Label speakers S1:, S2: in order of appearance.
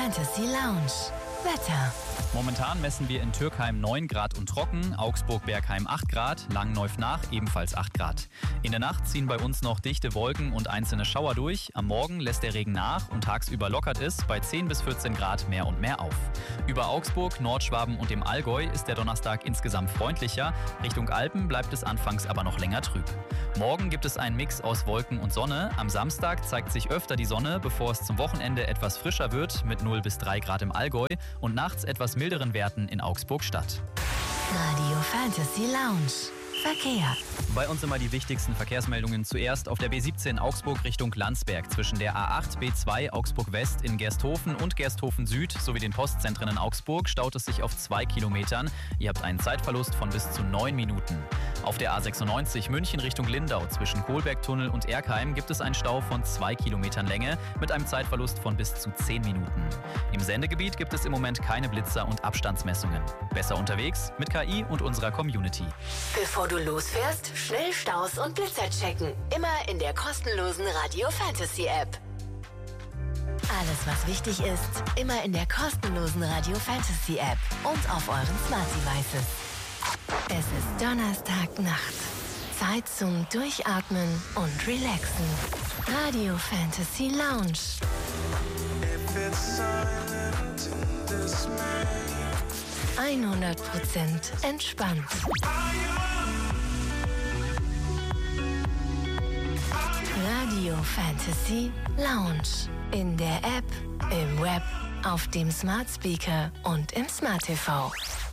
S1: Fantasy Lounge. Wetter.
S2: Momentan messen wir in Türkheim 9 Grad und trocken, Augsburg-Bergheim 8 Grad, Langenneuf-Nach ebenfalls 8 Grad. In der Nacht ziehen bei uns noch dichte Wolken und einzelne Schauer durch. Am Morgen lässt der Regen nach und tagsüber lockert es bei 10 bis 14 Grad mehr und mehr auf. Über Augsburg, Nordschwaben und dem Allgäu ist der Donnerstag insgesamt freundlicher. Richtung Alpen bleibt es anfangs aber noch länger trüb. Morgen gibt es einen Mix aus Wolken und Sonne. Am Samstag zeigt sich öfter die Sonne, bevor es zum Wochenende etwas frischer wird mit 0 bis 3 Grad im Allgäu und nachts etwas milderen Werten in Augsburg-Stadt.
S1: Radio Fantasy Lounge. Verkehr.
S2: Bei uns immer die wichtigsten Verkehrsmeldungen. Zuerst auf der B17 Augsburg Richtung Landsberg zwischen der A8 B2 Augsburg West in Gersthofen und Gersthofen Süd sowie den Postzentren in Augsburg staut es sich auf 2 Kilometern. Ihr habt einen Zeitverlust von bis zu 9 Minuten. Auf der A96 München Richtung Lindau zwischen Kohlbergtunnel und Erkheim gibt es einen Stau von 2 Kilometern Länge mit einem Zeitverlust von bis zu 10 Minuten. Im Sendegebiet gibt es im Moment keine Blitzer und Abstandsmessungen. Besser unterwegs mit KI und unserer Community.
S1: Bevor du losfährst, schnell Staus und Blitzer checken. Immer in der kostenlosen Radio Fantasy App. Alles, was wichtig ist, immer in der kostenlosen Radio Fantasy App und auf euren Smart Devices. Es ist Donnerstagnacht. Zeit zum Durchatmen und Relaxen. Radio Fantasy Lounge. 100% entspannt. Radio Fantasy Lounge. In der App, im Web, auf dem Smart Speaker und im Smart TV.